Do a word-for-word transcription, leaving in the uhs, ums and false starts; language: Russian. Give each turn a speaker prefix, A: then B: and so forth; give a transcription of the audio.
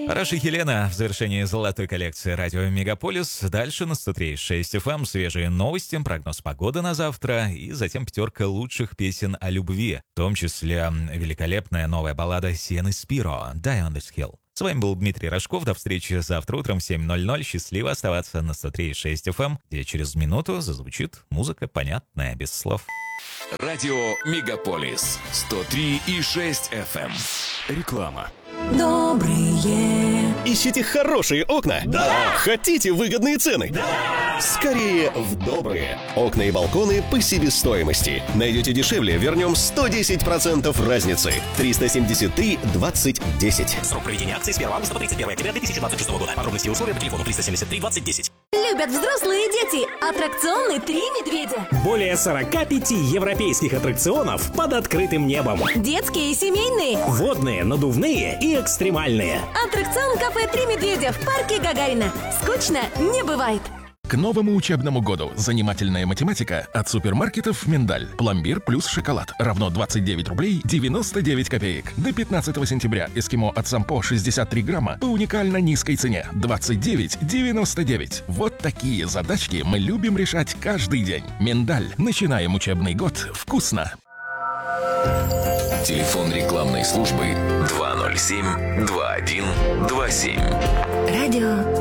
A: Раша Хелена в завершении золотой коллекции радио Мегаполис. Дальше на сто три и шесть эф эм свежие новости, прогноз погоды на завтра и затем пятерка лучших песен о любви, в том числе великолепная новая баллада Сиены Спиро «Die on this Hill». С вами был Дмитрий Рожков. До встречи завтра утром в семь ноль ноль. Счастливо оставаться на сто три и шесть эф эм, где через минуту зазвучит музыка, понятная, без слов.
B: Радио Мегаполис сто три и шесть эф эм. Реклама.
C: Добрые.
D: Ищите хорошие окна? Да! Хотите выгодные цены? Да! Скорее в добрые. Окна и балконы по себестоимости. Найдете дешевле, вернем сто десять процентов разницы. триста семьдесят три двадцать десять.
E: Срок проведения акции с первого августа по тридцать первое октября две тысячи двадцать шестого года. Подробности и условия по телефону триста семьдесят три двадцать десять.
C: Любят взрослые и дети. Аттракционы «Три медведя».
F: Более сорока пяти европейских аттракционов под открытым небом.
C: Детские и семейные.
F: Водные, надувные и экстремальные.
C: Аттракцион «Кафе Три медведя» в парке Гагарина. Скучно не бывает.
G: К новому учебному году занимательная математика от супермаркетов «Миндаль». Пломбир плюс шоколад равно двадцать девять рублей девяносто девять копеек. До пятнадцатого сентября эскимо от Сампо шестьдесят три грамма по уникально низкой цене двадцать девять девяносто девять. Вот такие задачки мы любим решать каждый день. «Миндаль». Начинаем учебный год вкусно.
B: Телефон рекламной службы два ноль семь два один два семь.
C: Радио